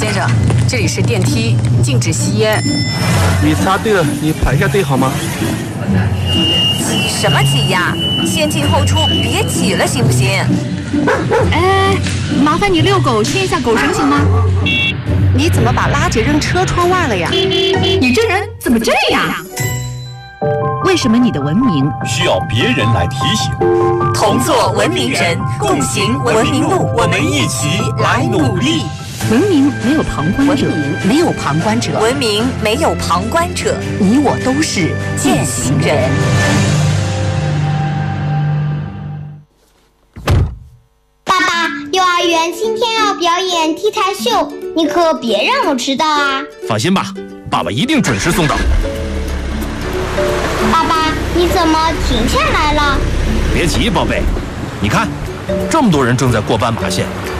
先生，这里是电梯，禁止吸烟。 你插队了，你排一下队好吗？ 挤什么挤呀？先进后出，别挤了，行不行？ 哎，麻烦你遛狗牵一下狗绳行吗？ 你怎么把垃圾扔车窗外了呀？ 你这人怎么这样？为什么你的文明需要别人来提醒？ 同做文明人，共行文明路，我们一起来努力。 文明没有旁观者， 没有旁观者， 文明没有旁观者，你我都是践行人。 爸爸，幼儿园今天要表演 T 台秀，你可别让我迟到啊！ 放心吧，爸爸一定准时送到。 爸爸，你怎么停下来了？ 别急，宝贝，你看，这么多人正在过斑马线，